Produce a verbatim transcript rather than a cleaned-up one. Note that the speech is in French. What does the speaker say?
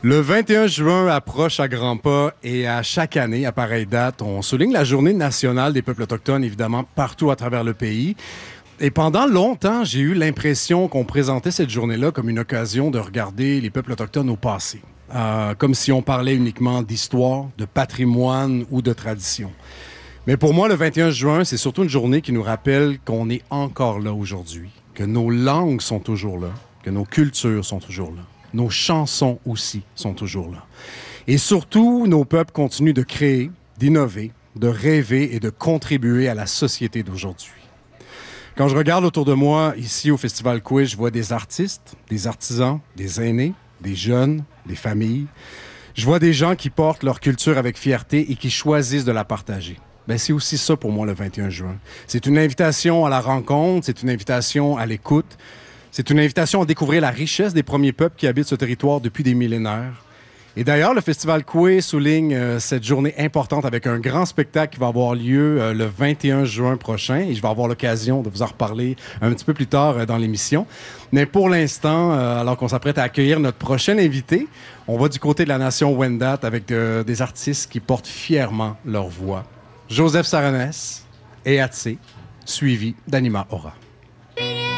Le vingt et un juin approche à grands pas et à chaque année, à pareille date, on souligne la Journée nationale des peuples autochtones, évidemment, partout à travers le pays. Et pendant longtemps, j'ai eu l'impression qu'on présentait cette journée-là comme une occasion de regarder les peuples autochtones au passé. Euh, comme si on parlait uniquement d'histoire, de patrimoine ou de tradition. Mais pour moi, le vingt et un juin, c'est surtout une journée qui nous rappelle qu'on est encore là aujourd'hui, que nos langues sont toujours là, que nos cultures sont toujours là. Nos chansons aussi sont toujours là. Et surtout, nos peuples continuent de créer, d'innover, de rêver et de contribuer à la société d'aujourd'hui. Quand je regarde autour de moi, ici au Festival Coué, je vois des artistes, des artisans, des aînés, des jeunes, des familles. Je vois des gens qui portent leur culture avec fierté et qui choisissent de la partager. Ben, c'est aussi ça pour moi le vingt et un juin. C'est une invitation à la rencontre, c'est une invitation à l'écoute. C'est une invitation à découvrir la richesse des premiers peuples qui habitent ce territoire depuis des millénaires. Et d'ailleurs, le Festival Coué souligne euh, cette journée importante avec un grand spectacle qui va avoir lieu euh, le vingt et un juin prochain. Et je vais avoir l'occasion de vous en reparler un petit peu plus tard euh, dans l'émission. Mais pour l'instant, euh, alors qu'on s'apprête à accueillir notre prochain invité, on va du côté de la nation Wendat avec de, des artistes qui portent fièrement leur voix. Joseph Saronès et Atsé, suivi d'Anima Aura.